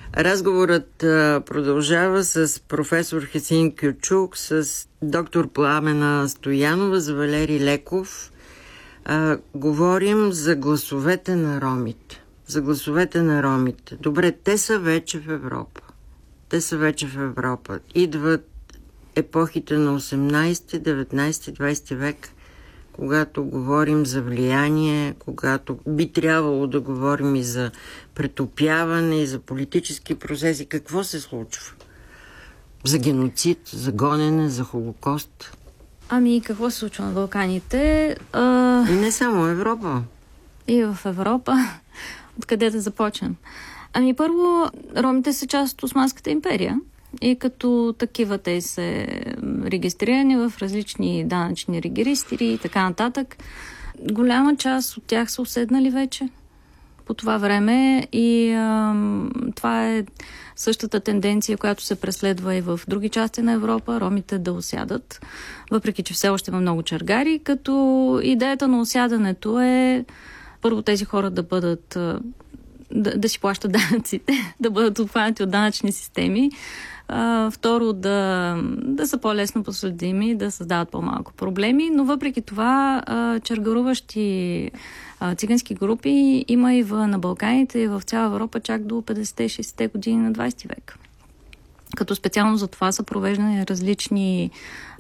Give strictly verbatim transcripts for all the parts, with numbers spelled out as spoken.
Разговорът а, продължава с професор Хесин Кючук, с доктор Пламена Стоянова, за Валери Леков. А, говорим за гласовете на ромите. За гласовете на ромите. Добре, те са вече в Европа. Те са вече в Европа. Идват епохите на осемнайсети, деветнайсети, двайсети век, когато говорим за влияние, когато би трябвало да говорим и за претопяване, и за политически процеси. Какво се случва? За геноцид, за гонене, за Холокост? Ами, какво се случва на Балканите? А... И не само Европа. И в Европа. Откъде да започнем? Ами, първо, ромите са част от Османската империя. И като такива те са регистрирани в различни данъчни регистри и така нататък. Голяма част от тях са уседнали вече по това време и а, това е същата тенденция, която се преследва и в други части на Европа, ромите да осядат, въпреки че все още има много чергари, като идеята на осядането е първо тези хора да бъдат да, да си плащат данъците, да бъдат обхванати от данъчни системи. Uh, второ, да, да са по-лесно проследими, да създават по-малко проблеми, но въпреки това uh, чергаруващи uh, цигански групи има и в, на Балканите и в цяла Европа чак до петдесетте-шейсетте години на двайсети век. Като специално за това са провеждани различни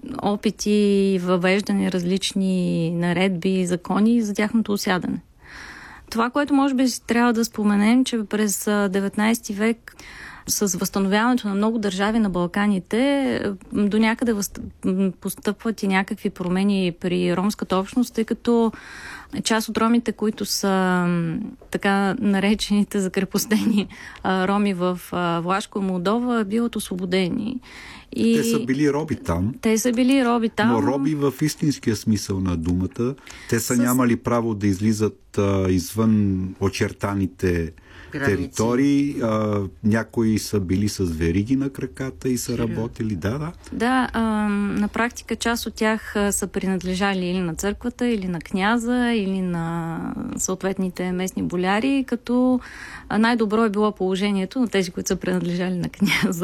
опити, въвеждани различни наредби, закони за тяхното осядане. Това, което може би трябва да споменем, че през деветнайсети век с възстановяването на много държави на Балканите до някъде постъпват и някакви промени при ромската общност, тъй като част от ромите, които са така наречените закрепостени роми в Влашко, Молдова, биват освободени. И те са били роби там. Те са били роби там. Но роби в истинския смисъл на думата. Те са с... нямали право да излизат а, извън очертаните граници. Територии. А, някои са били с вериги на краката и са работили. Да, да. Да, а, на практика част от тях са принадлежали или на църквата, или на княза, или на съответните местни боляри, като най-добро е било положението на тези, които са принадлежали на княза.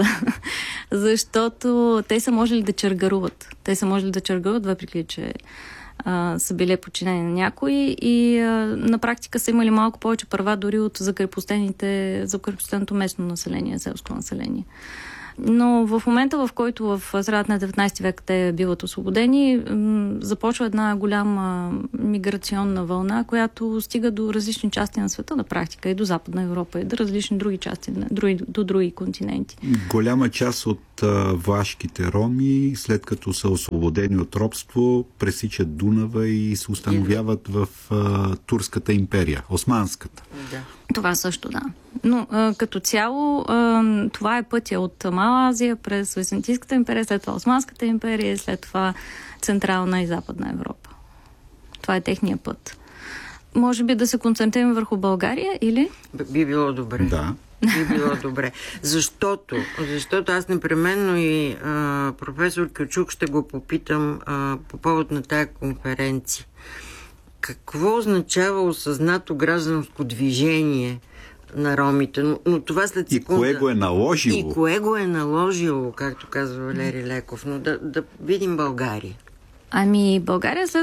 Защото те са можели да чергаруват. Те са можели да чергаруват, въпреки че а, са били подчинени на някои и а, на практика са имали малко повече права дори от закрепостените, закрепостеното местно население, селско население. Но в момента, в който в средата на деветнайсети век те биват освободени, започва една голяма миграционна вълна, която стига до различни части на света на практика, и до Западна Европа, и до различни други части, други, до други континенти. Голяма част от а, влашките роми, след като са освободени от робство, пресичат Дунава и се установяват в а, Турската империя, Османската. Да. Това също, да. Но а, като цяло а, това е пътя от Мала Азия през Византийската империя, след това Османската империя и след това Централна и Западна Европа. Това е техния път. Може би да се концентрираме върху България, или? Би било добре. Да. Би било добре. Защото, защото аз непременно и а, професор Кючук ще го попитам а, по повод на тая конференция. Какво означава осъзнато гражданско движение на ромите? Но, но това след секунда... И кое го е наложило? И кое го е наложило, както казва Валери Леков. Но да, да видим България. Ами, България след